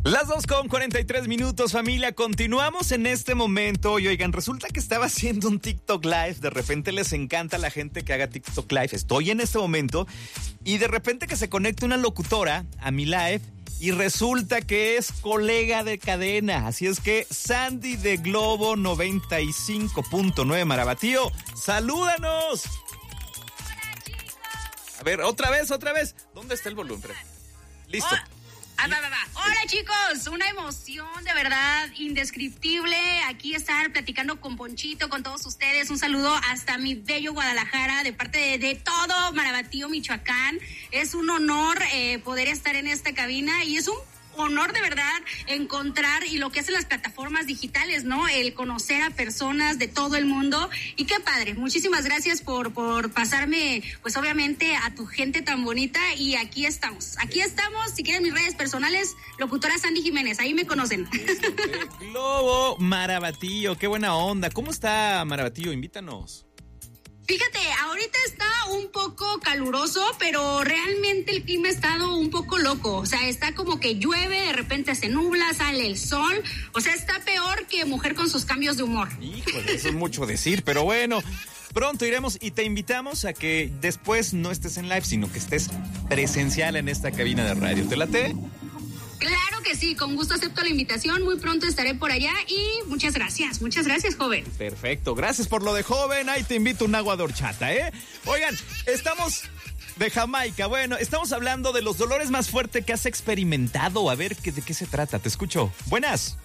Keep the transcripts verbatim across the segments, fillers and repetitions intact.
Las dos con cuarenta y tres minutos, familia. Continuamos en este momento. Y oigan, resulta que estaba haciendo un TikTok Live. De repente les encanta a la gente que haga TikTok Live. Estoy en este momento. Y de repente que se conecte una locutora a mi live. Y resulta que es colega de cadena. Así es que Sandy de Globo noventa y cinco punto nueve Marabatío, ¡salúdanos! A ver, otra vez, otra vez. ¿Dónde está el volumen? Listo. Oh. Ah, va, va, va. Hola chicos, una emoción de verdad indescriptible aquí estar platicando con Ponchito, con todos ustedes. Un saludo hasta mi bello Guadalajara de parte de, de todo Marabatío, Michoacán. Es un honor eh, poder estar en esta cabina y es un honor de verdad encontrar y lo que hacen las plataformas digitales, ¿no? El conocer a personas de todo el mundo y qué padre. Muchísimas gracias por, por pasarme, pues obviamente a tu gente tan bonita y aquí estamos. Aquí estamos, si quieren mis redes personales, locutora Sandy Jiménez, ahí me conocen. Globo Marabatío, qué buena onda. ¿Cómo está Marabatío? Invítanos. Fíjate, ahorita está un poco caluroso, pero realmente el clima ha estado un poco loco. O sea, está como que llueve, de repente se nubla, sale el sol. O sea, está peor que mujer con sus cambios de humor. Híjole, eso es mucho decir, pero bueno. Pronto iremos y te invitamos a que después no estés en live, sino que estés presencial en esta cabina de radio. ¿Te late? Claro que sí, con gusto acepto la invitación, muy pronto estaré por allá y muchas gracias, muchas gracias, joven. Perfecto, gracias por lo de joven, ahí te invito un agua de horchata, ¿eh? Oigan, estamos de Jamaica, bueno, estamos hablando de los dolores más fuertes que has experimentado, a ver, ¿de qué se trata? Te escucho, buenas.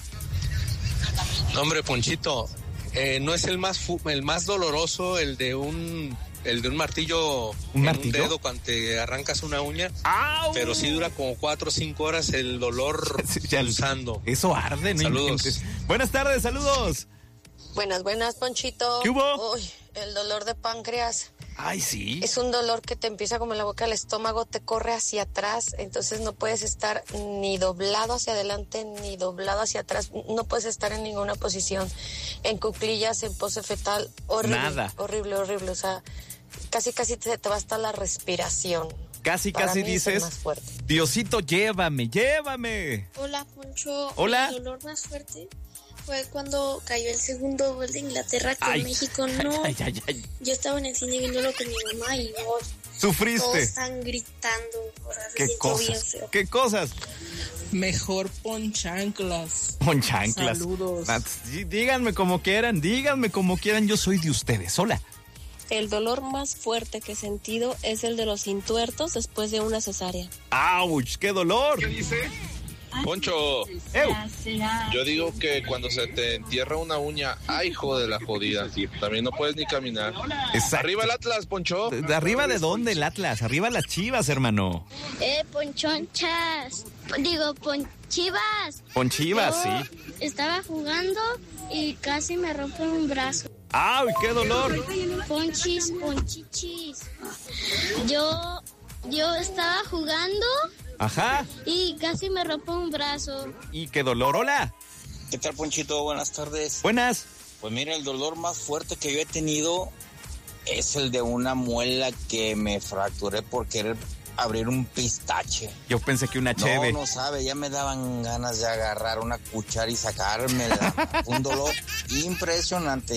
No, hombre, Ponchito, eh, no es el más, fu- el más doloroso el de un... El de un martillo, ¿Un en martillo? un dedo cuando te arrancas una uña. ¡Au! Pero sí dura como cuatro o cinco horas el dolor Ya, pulsando. Eso arde, ¿no? Saludos. Inventes. Buenas tardes, saludos. Buenas, buenas, Ponchito. ¿Qué hubo? Uy, el dolor de páncreas. Ay, sí. Es un dolor que te empieza como en la boca del estómago, te corre hacia atrás, entonces no puedes estar ni doblado hacia adelante ni doblado hacia atrás, no puedes estar en ninguna posición, en cuclillas, en pose fetal, horrible, Nada. horrible, horrible, o sea, casi casi te, te va hasta la respiración. Casi, Para casi mí es el dices, más fuerte. Diosito, llévame, llévame. Hola, Poncho. Hola. El dolor más fuerte fue cuando cayó el segundo gol de Inglaterra con Ay, México. No, Ay, ay, ay. yo estaba en el cine viéndolo con mi mamá y no, todos Sufriste. están gritando. O sea, se ¿Qué sintió bien cosas? feo. ¿Qué cosas? Mejor pon chanclas. Con chanclas. Saludos. Ah, dí- Díganme como quieran, díganme como quieran, yo soy de ustedes. Hola. El dolor más fuerte que he sentido es el de los intuertos después de una cesárea. ¡Auch! ¡Qué dolor! ¿Qué dice? Poncho, ¡Ew! yo digo que cuando se te entierra una uña, ¡ay, hijo de la jodida! También no puedes ni caminar. Exacto. Arriba el Atlas, Poncho. ¿De arriba de dónde el Atlas? Arriba las Chivas, hermano. Eh, ponchonchas. Digo, ponchivas. Con Chivas, Yo sí. Estaba jugando y casi me rompen un brazo. ¡Ay, qué dolor! Ponchis, ponchichis. Yo, yo estaba jugando Ajá. y casi me rompo un brazo. Y qué dolor. Hola. ¿Qué tal, Ponchito? Buenas tardes. Buenas. Pues mira, el dolor más fuerte que yo he tenido es el de una muela que me fracturé por querer abrir un pistache. Yo pensé que una cheve. No, no sabe, ya me daban ganas de agarrar una cuchara y sacármela. Un dolor impresionante.